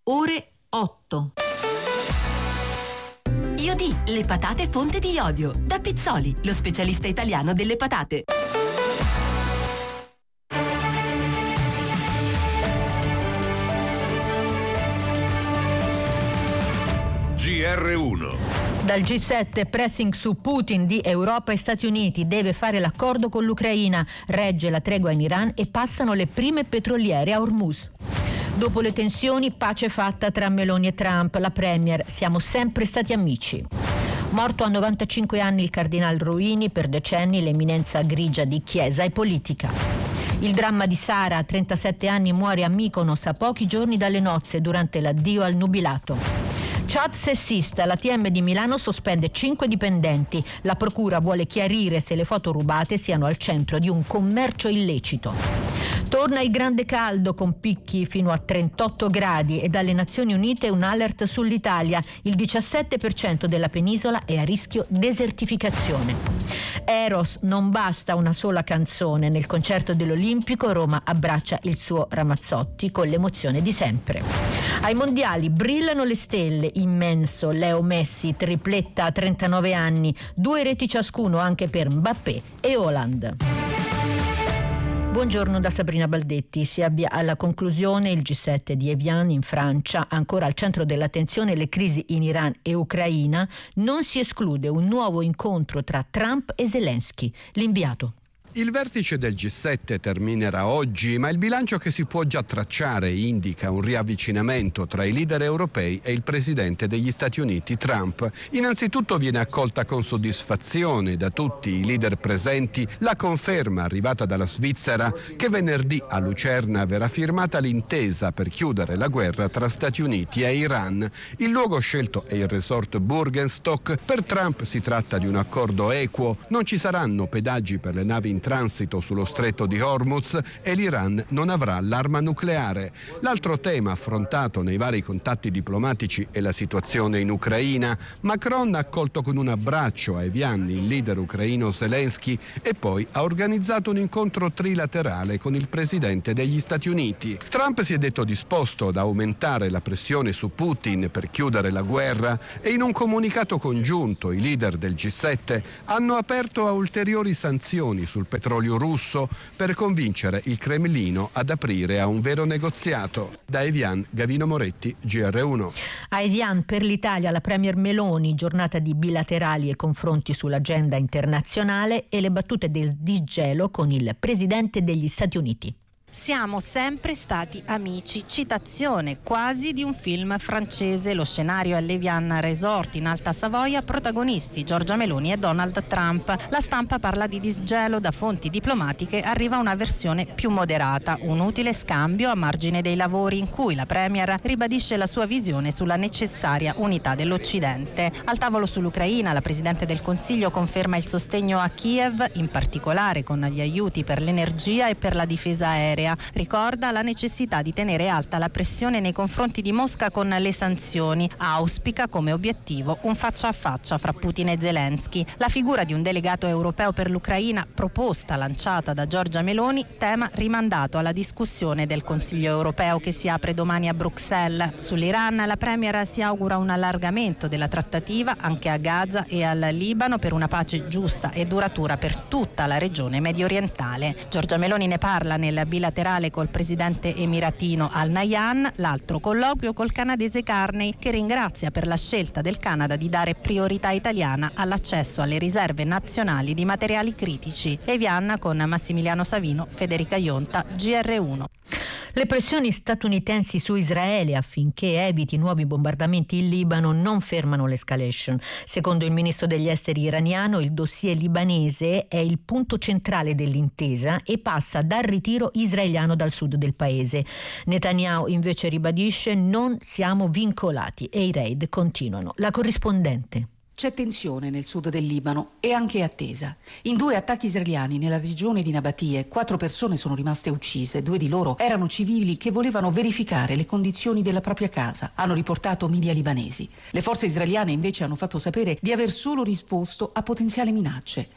ore 8. Iodi, le patate fonte di iodio. Da Pizzoli, lo specialista italiano delle patate. GR1. Dal G7, pressing su Putin di Europa e Stati Uniti, deve fare l'accordo con l'Ucraina, regge la tregua in Iran e passano le prime petroliere a Hormuz. Dopo le tensioni, pace fatta tra Meloni e Trump, la premier, siamo sempre stati amici. Morto a 95 anni il cardinal Ruini, per decenni l'eminenza grigia di chiesa e politica. Il dramma di Sara, a 37 anni, muore a Mykonos a pochi giorni dalle nozze durante l'addio al nubilato. Chat sessista, l'ATM di Milano sospende 5 dipendenti. La procura vuole chiarire se le foto rubate siano al centro di un commercio illecito. Torna il grande caldo con picchi fino a 38 gradi e dalle Nazioni Unite un alert sull'Italia. Il 17% della penisola è a rischio desertificazione. Eros, non basta una sola canzone. Nel concerto dell'Olimpico Roma abbraccia il suo Ramazzotti con l'emozione di sempre. Ai mondiali brillano le stelle, immenso Leo Messi, tripletta a 39 anni, 2 reti ciascuno anche per Mbappé e Haaland. Buongiorno da Sabrina Baldetti. Si avvia alla conclusione il G7 di Evian in Francia, ancora al centro dell'attenzione le crisi in Iran e Ucraina. Non si esclude un nuovo incontro tra Trump e Zelensky. L'inviato. Il vertice del G7 terminerà oggi, ma il bilancio che si può già tracciare indica un riavvicinamento tra i leader europei e il presidente degli Stati Uniti, Trump. Innanzitutto viene accolta con soddisfazione da tutti i leader presenti la conferma arrivata dalla Svizzera che venerdì a Lucerna verrà firmata l'intesa per chiudere la guerra tra Stati Uniti e Iran. Il luogo scelto è il resort Burgenstock. Per Trump si tratta di un accordo equo, non ci saranno pedaggi per le navi in transito sullo stretto di Hormuz e l'Iran non avrà l'arma nucleare. L'altro tema affrontato nei vari contatti diplomatici è la situazione in Ucraina. Macron ha accolto con un abbraccio a Evian il leader ucraino Zelensky e poi ha organizzato un incontro trilaterale con il presidente degli Stati Uniti. Trump si è detto disposto ad aumentare la pressione su Putin per chiudere la guerra e in un comunicato congiunto i leader del G7 hanno aperto a ulteriori sanzioni sul petrolio russo per convincere il Cremlino ad aprire a un vero negoziato. Da Evian, Gavino Moretti, GR1. A Evian per l'Italia la premier Meloni, giornata di bilaterali e confronti sull'agenda internazionale e le battute del disgelo con il presidente degli Stati Uniti. Siamo sempre stati amici, citazione quasi di un film francese, lo scenario è l'Evian Resort in Alta Savoia, protagonisti Giorgia Meloni e Donald Trump. La stampa parla di disgelo, da fonti diplomatiche arriva una versione più moderata, un utile scambio a margine dei lavori in cui la premier ribadisce la sua visione sulla necessaria unità dell'Occidente. Al tavolo sull'Ucraina la Presidente del Consiglio conferma il sostegno a Kiev, in particolare con gli aiuti per l'energia e per la difesa aerea. Ricorda la necessità di tenere alta la pressione nei confronti di Mosca con le sanzioni. Auspica come obiettivo un faccia a faccia fra Putin e Zelensky. La figura di un delegato europeo per l'Ucraina, proposta lanciata da Giorgia Meloni, tema rimandato alla discussione del Consiglio europeo che si apre domani a Bruxelles. Sull'Iran la premier si augura un allargamento della trattativa anche a Gaza e al Libano per una pace giusta e duratura per tutta la regione mediorientale. Giorgia Meloni ne parla nel bilaterale col presidente emiratino Al Nahyan, l'altro colloquio col canadese Carney che ringrazia per la scelta del Canada di dare priorità italiana all'accesso alle riserve nazionali di materiali critici. Evian con Massimiliano Savino, Federica Ionta, GR1. Le pressioni statunitensi su Israele affinché eviti nuovi bombardamenti in Libano non fermano l'escalation. Secondo il ministro degli esteri iraniano, il dossier libanese è il punto centrale dell'intesa e passa dal ritiro israeliano dal sud del paese. Netanyahu invece ribadisce: non siamo vincolati e i raid continuano. La corrispondente. C'è tensione nel sud del Libano e anche attesa. In 2 attacchi israeliani nella regione di Nabatie 4 persone sono rimaste uccise. 2 di loro erano civili che volevano verificare le condizioni della propria casa, hanno riportato media libanesi. Le forze israeliane invece hanno fatto sapere di aver solo risposto a potenziali minacce.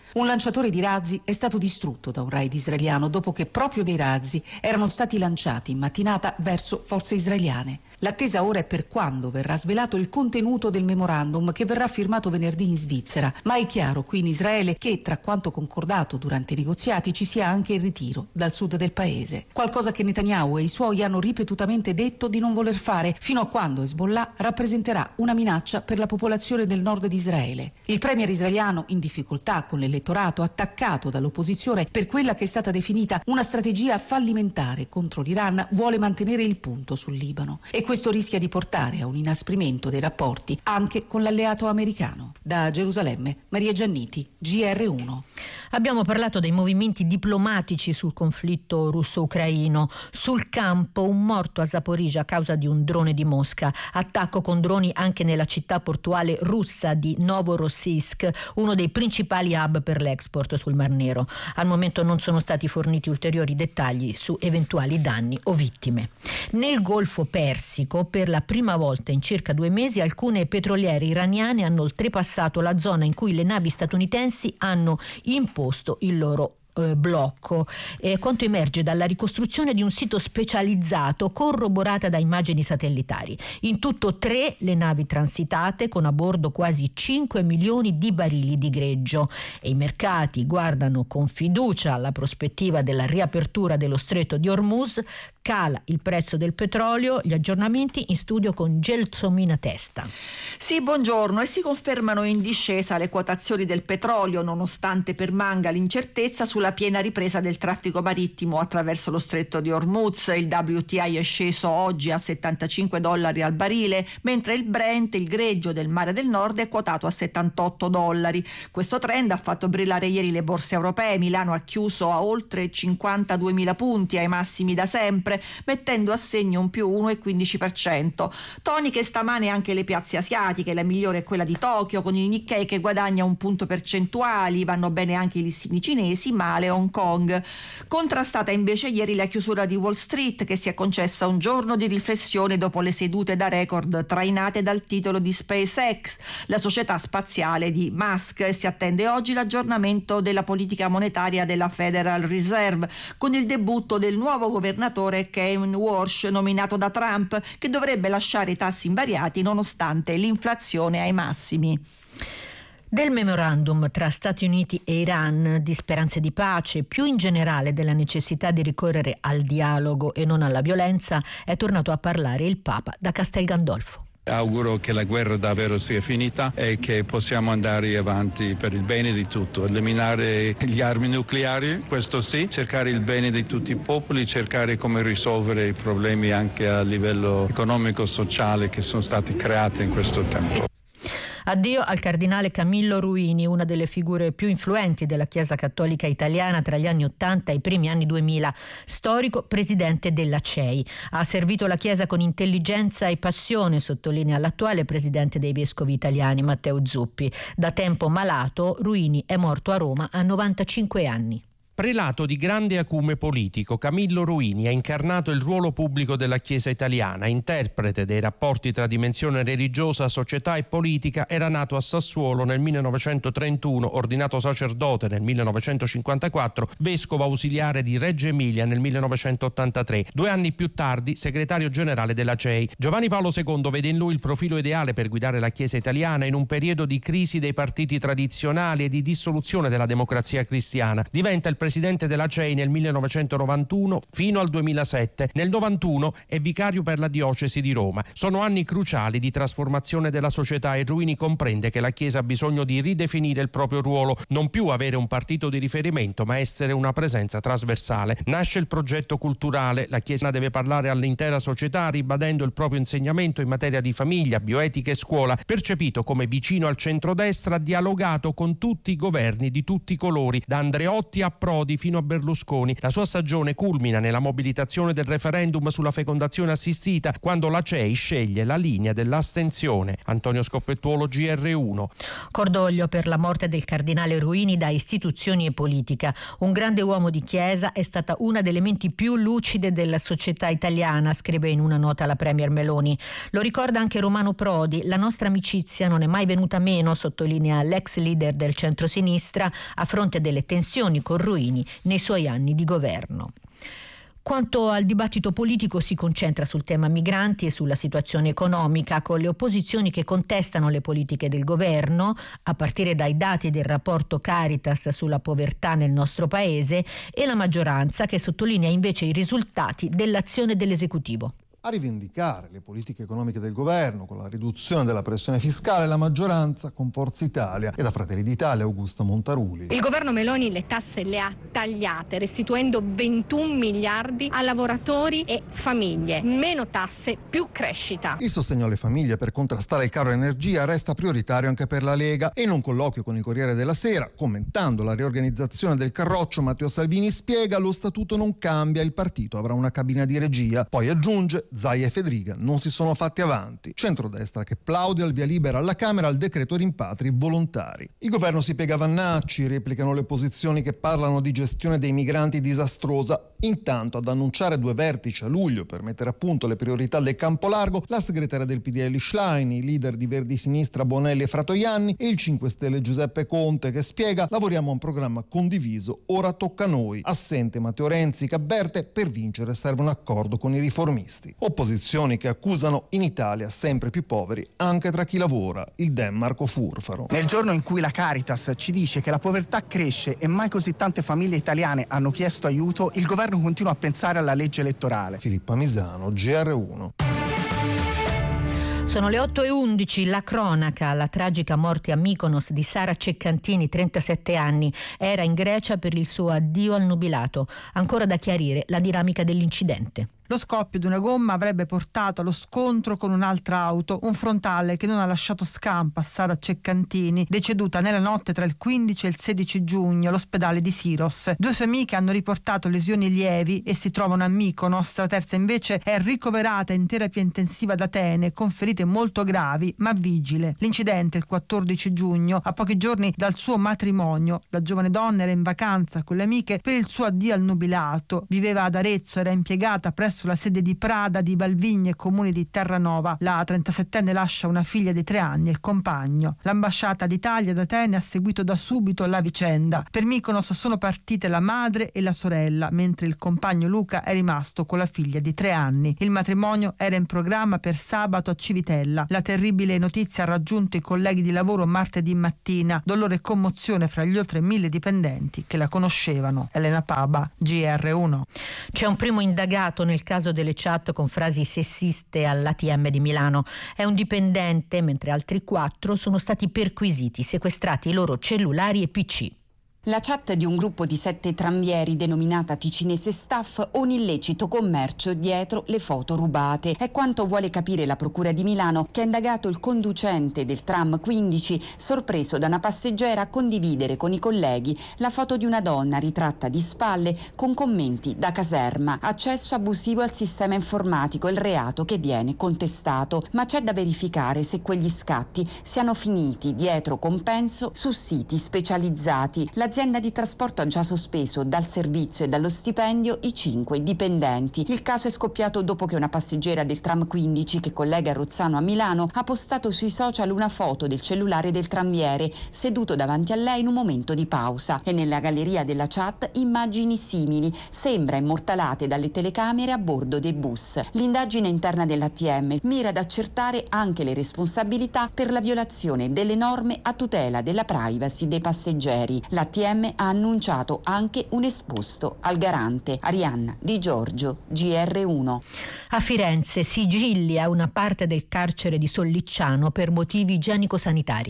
Un lanciatore di razzi è stato distrutto da un raid israeliano dopo che proprio dei razzi erano stati lanciati in mattinata verso forze israeliane. L'attesa ora è per quando verrà svelato il contenuto del memorandum che verrà firmato venerdì in Svizzera, ma è chiaro qui in Israele che tra quanto concordato durante i negoziati ci sia anche il ritiro dal sud del paese, qualcosa che Netanyahu e i suoi hanno ripetutamente detto di non voler fare fino a quando Hezbollah rappresenterà una minaccia per la popolazione del nord di Israele. Il premier israeliano, in difficoltà con l'elettorato, attaccato dall'opposizione per quella che è stata definita una strategia fallimentare contro l'Iran, vuole mantenere il punto sul Libano e questo rischia di portare a un inasprimento dei rapporti anche con l'alleato americano. Da Gerusalemme, Maria Gianniti, GR1. Abbiamo parlato dei movimenti diplomatici sul conflitto russo-ucraino. Sul campo un morto a Zaporizhzhia a causa di un drone di Mosca. Attacco con droni anche nella città portuale russa di Novorossiysk, uno dei principali hub per l'export sul Mar Nero. Al momento non sono stati forniti ulteriori dettagli su eventuali danni o vittime. Nel Golfo Persico, per la prima volta in circa 2 mesi, alcune petroliere iraniane hanno oltrepassato la zona in cui le navi statunitensi hanno imposto il loro blocco. Quanto emerge dalla ricostruzione di un sito specializzato corroborata da immagini satellitari. In tutto 3 le navi transitate con a bordo quasi 5 milioni di barili di greggio e i mercati guardano con fiducia alla prospettiva della riapertura dello stretto di Hormuz. Cala il prezzo del petrolio. Gli aggiornamenti in studio con Gelsomina Testa. Sì, buongiorno. E si confermano in discesa le quotazioni del petrolio nonostante permanga l'incertezza sulla piena ripresa del traffico marittimo attraverso lo stretto di Hormuz. Il WTI è sceso oggi a $75 al barile, mentre il Brent, il greggio del Mare del Nord, è quotato a $78. Questo trend ha fatto brillare ieri le borse europee. Milano ha chiuso a oltre 52.000 punti, ai massimi da sempre, mettendo a segno un più 1,15%. Toniche stamane anche le piazze asiatiche, la migliore è quella di Tokyo con il Nikkei che guadagna 1 punto percentuale, vanno bene anche i listini cinesi, male Hong Kong. Contrastata invece ieri la chiusura di Wall Street, che si è concessa un giorno di riflessione dopo le sedute da record trainate dal titolo di SpaceX, la società spaziale di Musk. Si attende oggi l'aggiornamento della politica monetaria della Federal Reserve con il debutto del nuovo governatore Kevin Warsh, nominato da Trump, che dovrebbe lasciare i tassi invariati nonostante l'inflazione ai massimi. Del memorandum tra Stati Uniti e Iran, di speranze di pace, più in generale della necessità di ricorrere al dialogo e non alla violenza, è tornato a parlare il Papa da Castel Gandolfo. Auguro che la guerra davvero sia finita e che possiamo andare avanti per il bene di tutto, eliminare gli armi nucleari, questo sì, cercare il bene di tutti i popoli, cercare come risolvere i problemi anche a livello economico-sociale che sono stati creati in questo tempo. Addio al cardinale Camillo Ruini, una delle figure più influenti della Chiesa Cattolica italiana tra gli anni 80 e i primi anni 2000, storico presidente della CEI. Ha servito la Chiesa con intelligenza e passione, sottolinea l'attuale presidente dei vescovi italiani Matteo Zuppi. Da tempo malato, Ruini è morto a Roma a 95 anni. Prelato di grande acume politico, Camillo Ruini ha incarnato il ruolo pubblico della Chiesa italiana, interprete dei rapporti tra dimensione religiosa, società e politica. Era nato a Sassuolo nel 1931, ordinato sacerdote nel 1954, vescovo ausiliare di Reggio Emilia nel 1983. 2 anni più tardi, segretario generale della CEI. Giovanni Paolo II vede in lui il profilo ideale per guidare la Chiesa italiana in un periodo di crisi dei partiti tradizionali e di dissoluzione della democrazia cristiana. Diventa il presidente della CEI nel 1991 fino al 2007. Nel 91 è vicario per la diocesi di Roma. Sono anni cruciali di trasformazione della società e Ruini comprende che la Chiesa ha bisogno di ridefinire il proprio ruolo, non più avere un partito di riferimento, ma essere una presenza trasversale. Nasce il progetto culturale. La Chiesa deve parlare all'intera società, ribadendo il proprio insegnamento in materia di famiglia, bioetica e scuola. Percepito come vicino al centrodestra, ha dialogato con tutti i governi di tutti i colori, da Andreotti a Prodi, Prodi fino a Berlusconi. La sua stagione culmina nella mobilitazione del referendum sulla fecondazione assistita, quando la CEI sceglie la linea dell'astensione. Antonio Scoppettuolo, GR1. Cordoglio per la morte del cardinale Ruini da istituzioni e politica. Un grande uomo di chiesa, è stata una delle menti più lucide della società italiana, scrive in una nota la premier Meloni. Lo ricorda anche Romano Prodi: la nostra amicizia non è mai venuta meno, sottolinea l'ex leader del centrosinistra, a fronte delle tensioni con Ruini nei suoi anni di governo. Quanto al dibattito politico, si concentra sul tema migranti e sulla situazione economica, con le opposizioni che contestano le politiche del governo, a partire dai dati del rapporto Caritas sulla povertà nel nostro paese, e la maggioranza che sottolinea invece i risultati dell'azione dell'esecutivo. A rivendicare le politiche economiche del governo con la riduzione della pressione fiscale, la maggioranza con Forza Italia e da Fratelli d'Italia Augusta Montaruli. Il governo Meloni le tasse le ha tagliate, restituendo 21 miliardi a lavoratori e famiglie. Meno tasse, più crescita. Il sostegno alle famiglie per contrastare il caro energia resta prioritario anche per la Lega, e in un colloquio con il Corriere della Sera, commentando la riorganizzazione del Carroccio, Matteo Salvini spiega: lo statuto non cambia, il partito avrà una cabina di regia. Poi aggiunge: Zaia e Fedriga non si sono fatti avanti. Centrodestra che plaude al via libera alla Camera al decreto rimpatri volontari. Il governo si piega a Vannacci, replicano le opposizioni che parlano di gestione dei migranti disastrosa. Intanto, ad annunciare 2 vertici a luglio per mettere a punto le priorità del campo largo, la segretaria del PDL Schlein, i leader di Verdi Sinistra Bonelli e Fratoianni e il 5 Stelle Giuseppe Conte, che spiega: lavoriamo a un programma condiviso, ora tocca a noi. Assente Matteo Renzi, che avverte: per vincere serve un accordo con i riformisti. Opposizioni che accusano in Italia sempre più poveri anche tra chi lavora. Il Dem Marco Furfaro. Nel giorno in cui la Caritas ci dice che la povertà cresce e mai così tante famiglie italiane hanno chiesto aiuto, il governo continua a pensare alla legge elettorale. Filippa Misano, GR1. Sono le 8:11, la cronaca, la tragica morte a Mykonos di Sara Ceccantini, 37 anni. Era in Grecia per il suo addio al nubilato. Ancora da chiarire la dinamica dell'incidente. Lo scoppio di una gomma avrebbe portato allo scontro con un'altra auto, un frontale che non ha lasciato scampo a Sara Ceccantini, deceduta nella notte tra il 15 e il 16 giugno all'ospedale di Syros. 2 sue amiche hanno riportato lesioni lievi e si trovano a Mykonos. La terza invece è ricoverata in terapia intensiva ad Atene con ferite molto gravi ma vigile. L'incidente il 14 giugno, a pochi giorni dal suo matrimonio. La giovane donna era in vacanza con le amiche per il suo addio al nubilato. Viveva ad Arezzo, era impiegata presso la sede di Prada di Valvigne, comune di Terranova. La 37enne lascia una figlia di 3 anni e il compagno. L'ambasciata d'Italia ad Atene ha seguito da subito la vicenda. Per Mykonos sono partite la madre e la sorella, mentre il compagno Luca è rimasto con la figlia di 3 anni. Il matrimonio era in programma per sabato a Civitella. La terribile notizia ha raggiunto i colleghi di lavoro martedì mattina. Dolore e commozione fra gli oltre 1000 dipendenti che la conoscevano. Elena Paba, GR1. C'è un primo indagato nel caso delle chat con frasi sessiste all'ATM di Milano. È un dipendente, mentre altri 4 sono stati perquisiti, sequestrati i loro cellulari e PC. La chat di un gruppo di 7 tranvieri denominata Ticinese Staff, un illecito commercio dietro le foto rubate. È quanto vuole capire la Procura di Milano, che ha indagato il conducente del tram 15, sorpreso da una passeggera a condividere con i colleghi la foto di una donna ritratta di spalle con commenti da caserma. Accesso abusivo al sistema informatico, il reato che viene contestato. Ma c'è da verificare se quegli scatti siano finiti dietro compenso su siti specializzati. L'azienda di trasporto ha già sospeso dal servizio e dallo stipendio i 5 dipendenti. Il caso è scoppiato dopo che una passeggera del tram 15 che collega Rozzano a Milano ha postato sui social una foto del cellulare del tranviere seduto davanti a lei in un momento di pausa, e nella galleria della chat immagini simili, sembra immortalate dalle telecamere a bordo dei bus. L'indagine interna dell'ATM mira ad accertare anche le responsabilità per la violazione delle norme a tutela della privacy dei passeggeri. L'ATM ha annunciato anche un esposto al garante. Arianna Di Giorgio, GR1. A Firenze sigillia una parte del carcere di Sollicciano per motivi igienico-sanitari.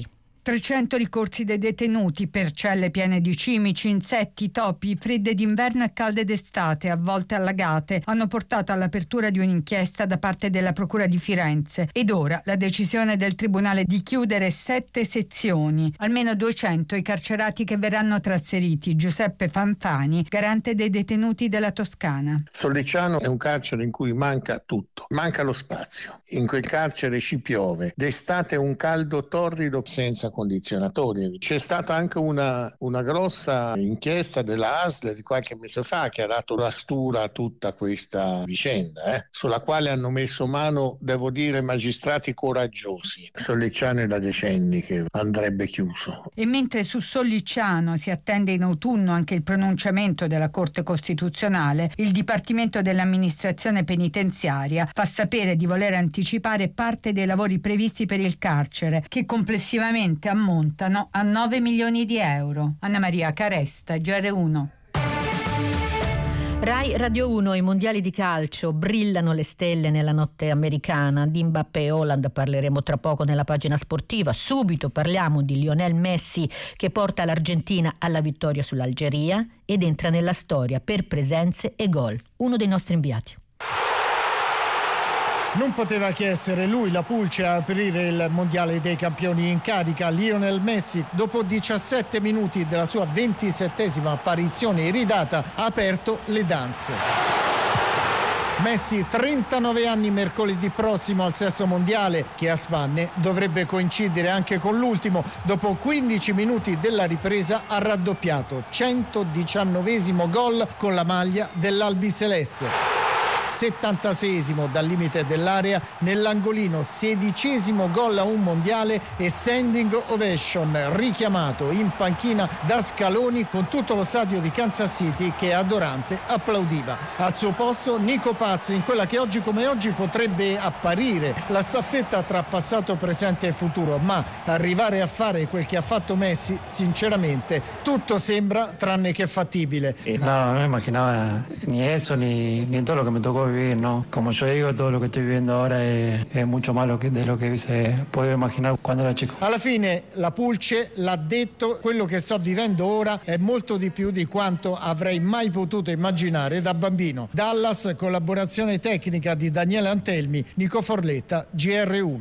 300 ricorsi dei detenuti per celle piene di cimici, insetti, topi, fredde d'inverno e calde d'estate, a volte allagate, hanno portato all'apertura di un'inchiesta da parte della Procura di Firenze. Ed ora la decisione del Tribunale di chiudere 7 sezioni. Almeno 200 i carcerati che verranno trasferiti. Giuseppe Fanfani, garante dei detenuti della Toscana. Sollicciano è un carcere in cui manca tutto, manca lo spazio. In quel carcere ci piove, d'estate un caldo torrido senza condizionatori. C'è stata anche una grossa inchiesta della ASL di qualche mese fa che ha dato rastura a tutta questa vicenda, sulla quale hanno messo mano, devo dire, magistrati coraggiosi. Sollicciano è da decenni che andrebbe chiuso. E mentre su Sollicciano si attende in autunno anche il pronunciamento della Corte Costituzionale, il Dipartimento dell'Amministrazione Penitenziaria fa sapere di voler anticipare parte dei lavori previsti per il carcere, che complessivamente ammontano a 9 milioni di euro. Anna Maria Caresta, GR1. Rai Radio 1, i mondiali di calcio, brillano le stelle nella notte americana. Di Mbappé e Haaland parleremo tra poco nella pagina sportiva. Subito parliamo di Lionel Messi che porta l'Argentina alla vittoria sull'Algeria ed entra nella storia per presenze e gol. Uno dei nostri inviati. Non poteva che essere lui la pulce a aprire il mondiale dei campioni in carica. Lionel Messi, dopo 17 minuti della sua 27esima apparizione iridata, ha aperto le danze. Messi, 39 anni, mercoledì prossimo al 6° mondiale, che a spanne dovrebbe coincidere anche con l'ultimo. Dopo 15 minuti della ripresa ha raddoppiato, 119esimo gol con la maglia dell'Albiceleste. 76esimo dal limite dell'area nell'angolino, 16esimo gol a un mondiale e standing ovation, richiamato in panchina da Scaloni con tutto lo stadio di Kansas City che adorante applaudiva. Al suo posto Nico Paz in quella che oggi come oggi potrebbe apparire la staffetta tra passato, presente e futuro, ma arrivare a fare quel che ha fatto Messi, sinceramente tutto sembra tranne che fattibile. No, no immaginaba ni eso ni todo lo que me tocó vivir, ¿no? Como yo digo, todo lo que estoy viviendo ahora es mucho más de lo que se puede imaginar quando era chico. Alla fine la pulce l'ha detto, quello che sto vivendo ora è molto di più di quanto avrei mai potuto immaginare da bambino. Dallas, collaborazione tecnica di Daniele Antelmi, Nico Forletta, GR1.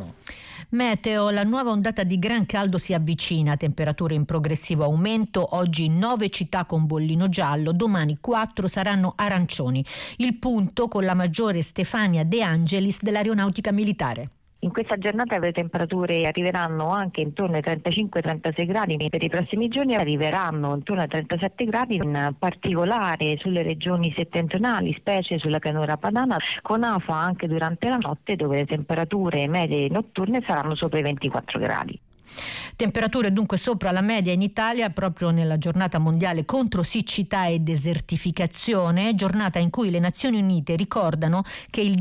Meteo, la nuova ondata di gran caldo si avvicina, temperature in progressivo aumento, oggi 9 città con bollino giallo, domani 4 saranno arancioni. Il punto con la maggiore Stefania De Angelis dell'Aeronautica Militare. In questa giornata le temperature arriveranno anche intorno ai 35-36 gradi, per i prossimi giorni arriveranno intorno ai 37 gradi, in particolare sulle regioni settentrionali, specie sulla pianura padana, con afa anche durante la notte dove le temperature medie notturne saranno sopra i 24 gradi. Temperature dunque sopra la media in Italia proprio nella giornata mondiale contro siccità e desertificazione, giornata in cui le Nazioni Unite ricordano che il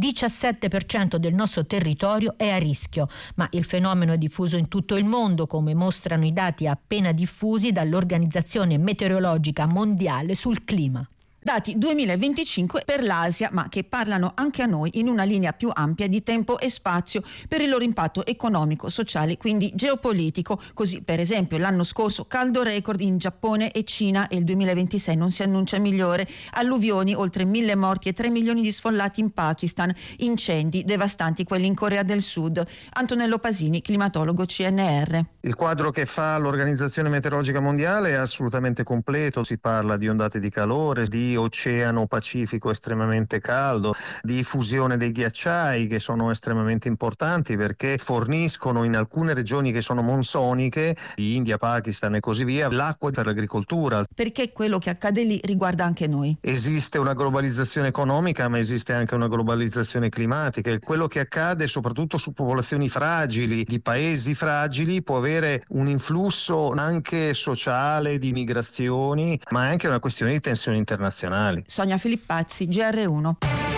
17% del nostro territorio è a rischio, ma il fenomeno è diffuso in tutto il mondo, come mostrano i dati appena diffusi dall'Organizzazione Meteorologica Mondiale sul clima. Dati 2025 per l'Asia, ma che parlano anche a noi in una linea più ampia di tempo e spazio per il loro impatto economico, sociale, quindi geopolitico. Così, per esempio, l'anno scorso caldo record in Giappone e Cina e il 2026 non si annuncia migliore. Alluvioni, oltre 1.000 morti e 3 milioni di sfollati in Pakistan. Incendi devastanti quelli in Corea del Sud. Antonello Pasini, climatologo CNR. Il quadro che fa l'Organizzazione Meteorologica Mondiale è assolutamente completo. Si parla di ondate di calore, di oceano Pacifico estremamente caldo, di fusione dei ghiacciai che sono estremamente importanti perché forniscono in alcune regioni che sono monsoniche, India, Pakistan e così via, l'acqua per l'agricoltura. Perché quello che accade lì riguarda anche noi. Esiste una globalizzazione economica, ma esiste anche una globalizzazione climatica e quello che accade soprattutto su popolazioni fragili, di paesi fragili, può avere un influsso anche sociale di migrazioni, ma è anche una questione di tensioni internazionali. Sonia Filippazzi, GR1.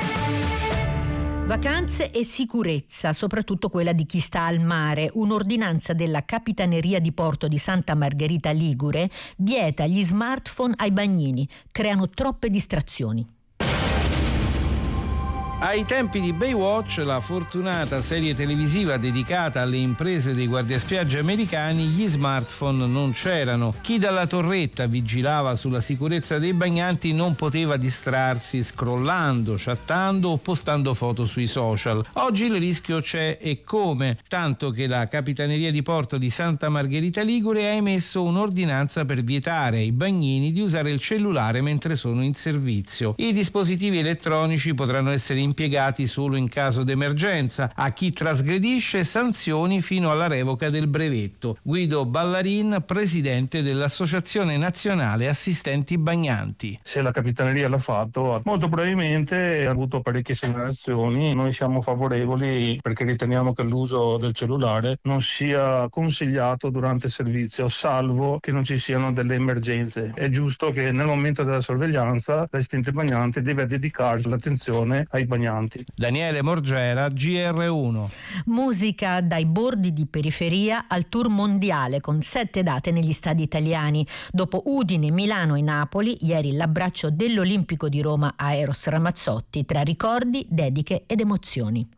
Vacanze e sicurezza, soprattutto quella di chi sta al mare. Un'ordinanza della Capitaneria di Porto di Santa Margherita Ligure vieta gli smartphone ai bagnini, creano troppe distrazioni. Ai tempi di Baywatch, la fortunata serie televisiva dedicata alle imprese dei guardiaspiagge americani, gli smartphone non c'erano. Chi dalla torretta vigilava sulla sicurezza dei bagnanti non poteva distrarsi scrollando, chattando o postando foto sui social. Oggi il rischio c'è e come, tanto che la Capitaneria di Porto di Santa Margherita Ligure ha emesso un'ordinanza per vietare ai bagnini di usare il cellulare mentre sono in servizio. I dispositivi elettronici potranno essere impiegati solo in caso d'emergenza. A chi trasgredisce, sanzioni fino alla revoca del brevetto. Guido Ballarin, presidente dell'Associazione Nazionale Assistenti Bagnanti. Se la Capitaneria l'ha fatto, molto probabilmente ha avuto parecchie segnalazioni. Noi siamo favorevoli perché riteniamo che l'uso del cellulare non sia consigliato durante il servizio, salvo che non ci siano delle emergenze. È giusto che nel momento della sorveglianza l'assistente bagnante deve dedicarsi l'attenzione ai bagnanti. Daniele Morgera, GR1. Musica dai bordi di periferia al tour mondiale con 7 date negli stadi italiani. Dopo Udine, Milano e Napoli, ieri l'abbraccio dell'Olimpico di Roma a Eros Ramazzotti, tra ricordi, dediche ed emozioni.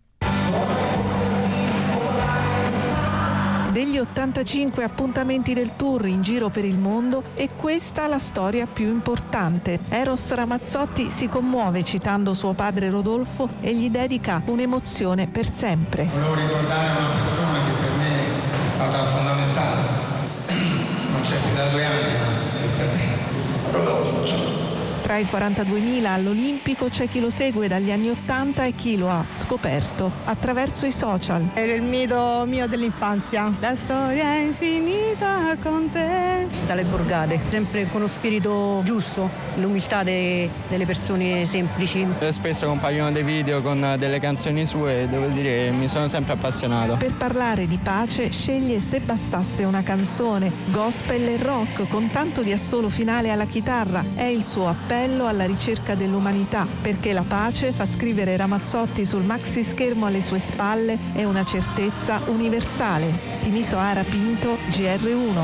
Degli 85 appuntamenti del tour in giro per il mondo è questa la storia più importante. Eros Ramazzotti si commuove citando suo padre Rodolfo e gli dedica un'emozione per sempre. Volevo ricordare una persona che per me è stata fondamentale, non c'è più da 2 anni, ma è sempre Rodolfo. Tra i 42.000 all'Olimpico c'è chi lo segue dagli anni 80 e chi lo ha scoperto attraverso i social. È il mito mio dell'infanzia. La storia è infinita con te. Dalle Borgate, sempre con lo spirito giusto, l'umiltà delle persone semplici. Spesso compaiono dei video con delle canzoni sue e devo dire che mi sono sempre appassionato. Per parlare di pace sceglie Se bastasse una canzone, gospel e rock con tanto di assolo finale alla chitarra. È il suo appello alla ricerca dell'umanità, perché la pace, fa scrivere Ramazzotti sul maxi schermo alle sue spalle, è una certezza universale. Timisoara Pinto, GR1.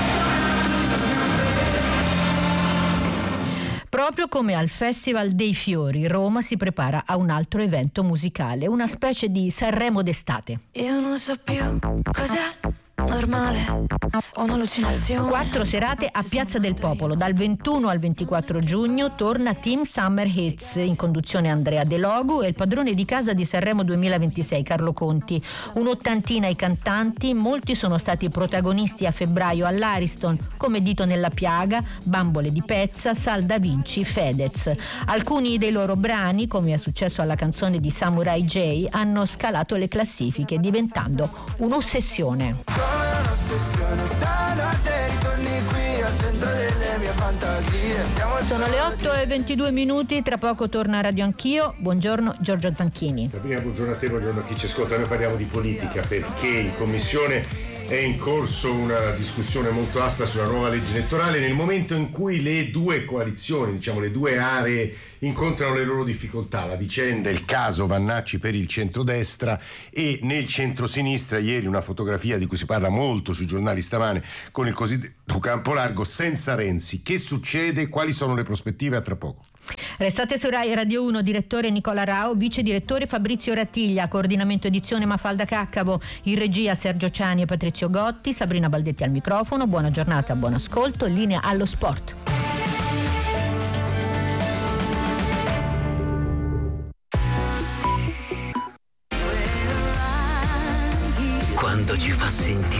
Proprio come al Festival dei Fiori, Roma si prepara a un altro evento musicale, una specie di Sanremo d'estate. Io non so più cos'è normale o un'allucinazione. 4 serate a Piazza del Popolo. Dal 21 al 24 giugno torna Team Summer Hits, in conduzione Andrea De Logu e il padrone di casa di Sanremo 2026 Carlo Conti. Un'ottantina i cantanti, molti sono stati protagonisti a febbraio all'Ariston, come Dito nella piaga, Bambole di Pezza, Sal Da Vinci, Fedez. Alcuni dei loro brani, come è successo alla canzone di Samurai J, hanno scalato le classifiche diventando un'ossessione. Sono le 8:22, tra poco torna Radio Anch'io. Buongiorno Giorgio Zanchini. Buongiorno a te, buongiorno a chi ci ascolta. Noi parliamo di politica perché in Commissione è in corso una discussione molto aspra sulla nuova legge elettorale nel momento in cui le due coalizioni, diciamo le due aree, incontrano le loro difficoltà. La vicenda, il caso Vannacci per il centrodestra e nel centrosinistra. Ieri una fotografia di cui si parla molto sui giornali stamane con il cosiddetto campo largo senza Renzi. Che succede? Quali sono le prospettive? A tra poco. Restate su Rai Radio 1, direttore Nicola Rao, vice direttore Fabrizio Rattiglia, coordinamento edizione Mafalda Caccavo, in regia Sergio Ciani e Patrizio Gotti, Sabrina Baldetti al microfono. Buona giornata, buon ascolto, linea allo sport. Quando ci fa sentire